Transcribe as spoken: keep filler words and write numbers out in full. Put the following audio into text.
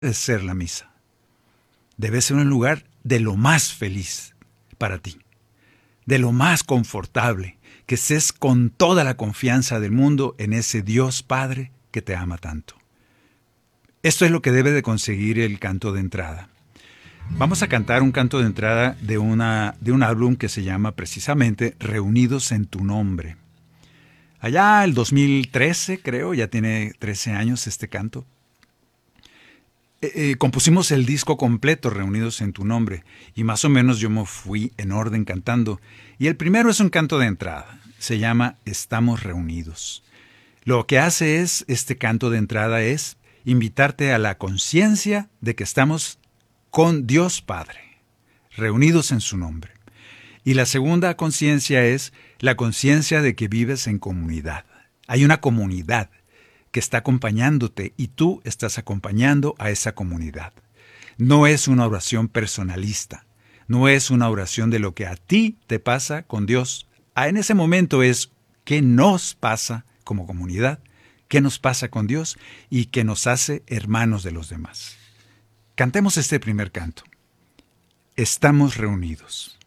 de ser la misa. Debe ser un lugar de lo más feliz para ti, de lo más confortable, que estés con toda la confianza del mundo en ese Dios Padre que te ama tanto. Esto es lo que debe de conseguir el canto de entrada. Vamos a cantar un canto de entrada de, una, de un álbum que se llama precisamente Reunidos en tu nombre. Allá el dos mil trece, creo, ya tiene trece años este canto. Eh, eh, compusimos el disco completo, Reunidos en tu nombre, y más o menos yo me fui en orden cantando. Y el primero es un canto de entrada, se llama Estamos reunidos. Lo que hace es, este canto de entrada es invitarte a la conciencia de que estamos con Dios Padre, reunidos en su nombre. Y la segunda conciencia es la conciencia de que vives en comunidad. Hay una comunidad que está acompañándote y tú estás acompañando a esa comunidad. No es una oración personalista, no es una oración de lo que a ti te pasa con Dios. Ah, en ese momento es qué nos pasa como comunidad, qué nos pasa con Dios y qué nos hace hermanos de los demás. Cantemos este primer canto. Estamos reunidos.